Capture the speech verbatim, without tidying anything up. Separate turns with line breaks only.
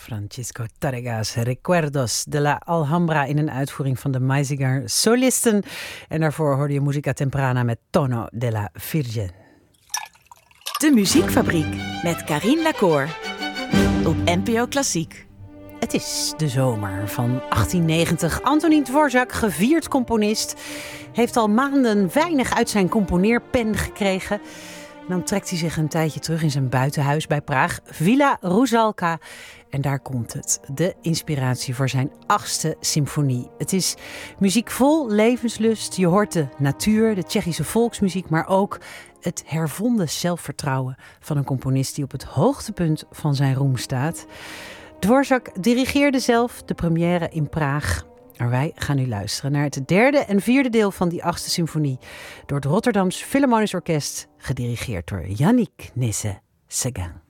Francisco Tárrega's Recuerdos de la Alhambra in een uitvoering van de Maisinger Solisten. En daarvoor hoorde je Musica Temprana met Tono de la Virgen.
De Muziekfabriek met Carine Lacour op N P O Klassiek.
Het is de zomer van achttien negentig. Antonín Dvořák, gevierd componist, heeft al maanden weinig uit zijn componeerpen gekregen. En dan trekt hij zich een tijdje terug in zijn buitenhuis bij Praag, Villa Rusalka. En daar komt het, de inspiratie voor zijn achtste symfonie. Het is muziek vol levenslust. Je hoort de natuur, de Tsjechische volksmuziek, maar ook het hervonden zelfvertrouwen van een componist die op het hoogtepunt van zijn roem staat. Dvořák dirigeerde zelf de première in Praag. Maar wij gaan nu luisteren naar het derde en vierde deel van die achtste symfonie door het Rotterdams Philharmonisch Orkest, gedirigeerd door Yannick Nézet-Séguin.